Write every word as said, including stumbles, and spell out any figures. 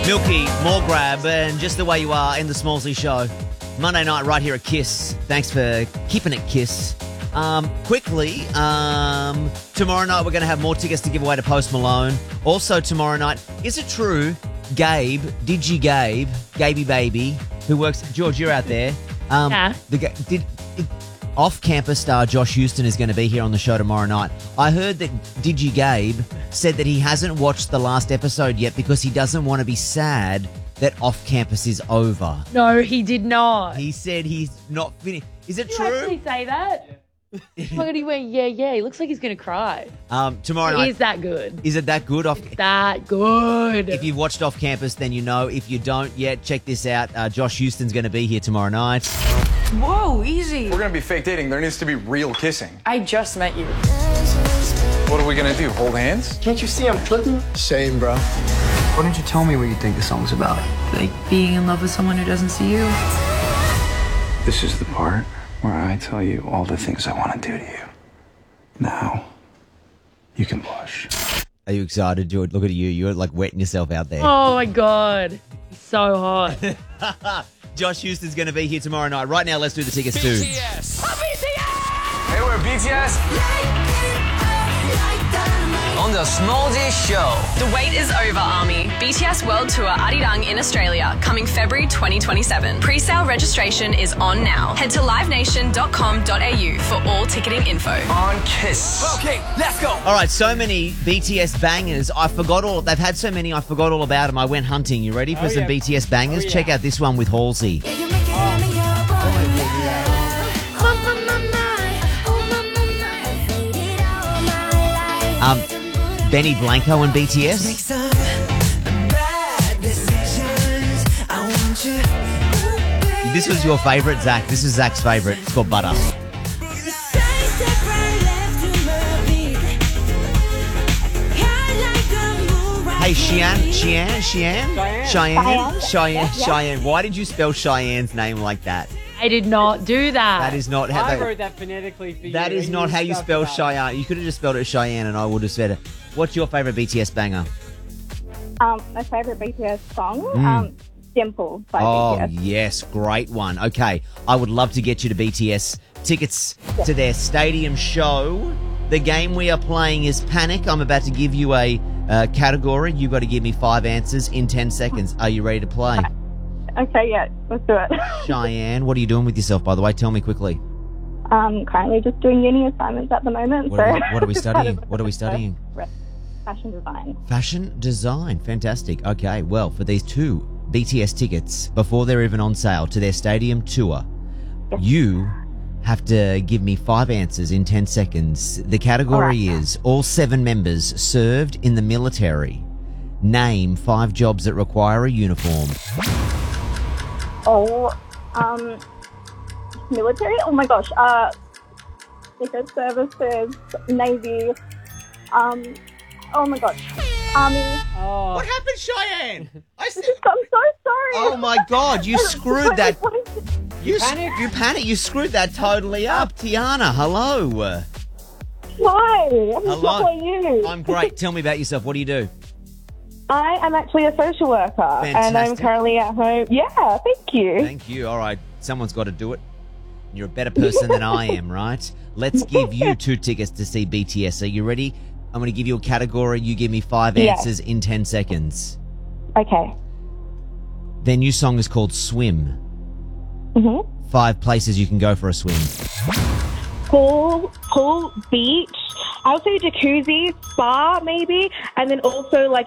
Milky, more grab, and just the way you are in the Smallsy Show. Monday night right here at Kiss. Thanks for keeping it Kiss. Um, quickly, um, tomorrow night we're going to have more tickets to give away to Post Malone. Also tomorrow night, is it true, Gabe, Digi Gabe, Gaby Baby, who works, George, you're out there. Um, Yeah. The, did, it, off-campus star Josh Houston is going to be here on the show tomorrow night. I heard that Digi Gabe said that he hasn't watched the last episode yet because he doesn't want to be sad that off-campus is over. No, he did not. He said he's not finished. Is it Did true? you actually say that? Oh my God, he went, yeah, yeah. He looks like he's going to cry. Um, tomorrow He night. is that good. Is it that good? Off? That good. If you've watched Off Campus, then you know. If you don't yet, check this out. Uh, Josh Houston's going to be here tomorrow night. Whoa, easy. We're gonna be fake dating. There needs to be real kissing. I just met you. What are we gonna do? Hold hands? Can't you see I'm tripping? Same, bro. Why don't you tell me what you think the song's about? Like being in love with someone who doesn't see you. This is the part where I tell you all the things I want to do to you. Now, you can blush. Are you excited, George? Look at you. You're like wetting yourself out there. Oh my God. He's so hot. Josh Houston's going to be here tomorrow night. Right now, let's do the tickets too. Hey, we're B T S. On the Smallsy Show. The wait is over, Army. B T S World Tour Arirang in Australia, coming February twenty twenty-seven. Pre-sale registration is on now. Head to live nation dot com dot a u for all ticketing info. On Kiss. Okay, let's go. All right, so many B T S bangers. I forgot all. They've had so many, I forgot all about them. I went hunting. You ready for Oh, some yeah. B T S bangers? Oh, yeah. Check out this one with Halsey. Um, Benny Blanco and B T S. This was your favourite, Zach. This is Zach's favourite. It's called Butter. Hey, Cheyenne, Cheyenne, Cheyenne, Cheyenne, Cheyenne, Cheyenne. Why did you spell Cheyenne's name like that? I did not do that. That is not how I they, wrote that phonetically for you. that is and not you how you stuffed spell it up. Cheyenne. You could have just spelled it Cheyenne, and I would have said it. What's your favourite B T S banger? Um, my favourite B T S song, um, Dimple by Oh, B T S. yes, great one. Okay, I would love to get you to B T S tickets to their stadium show. The game we are playing is Panic. I'm about to give you a uh, category. You've got to give me five answers in ten seconds. Are you ready to play? Okay, yeah, let's do it. Cheyenne, what are you doing with yourself, by the way? Tell me quickly. um, currently just doing uni assignments at the moment. What so are we- what are we just studying? kind of What are we studying? Fashion design. Fashion design. Fantastic. Okay, well, for these two B T S tickets, before they're even on sale, to their stadium tour, you have to give me five answers in ten seconds. The category All right. is all seven members served in the military. Name five jobs that require a uniform. Oh, um, military? Oh my gosh. Uh, Secret Services, Navy, um, oh my gosh, Army. Oh, What happened, Cheyenne? I said, I'm so sorry. oh my God, you screwed that. What is it? You, s- panicked? you panicked. You screwed that totally up. Tiana, hello. Why? Hello. How are you? I'm great. Tell me about yourself. What do you do? I am actually a social worker, and I'm Fantastic. currently at home. Yeah, thank you. Thank you. All right. Someone's got to do it. You're a better person than I am, right? Let's give you two tickets to see B T S. Are you ready? I'm going to give you a category. You give me five Yeah. answers in ten seconds. Okay. Their new song is called Swim. Mhm. Five places you can go for a swim. Pool, pool, beach. I would say jacuzzi, spa, maybe, and then also like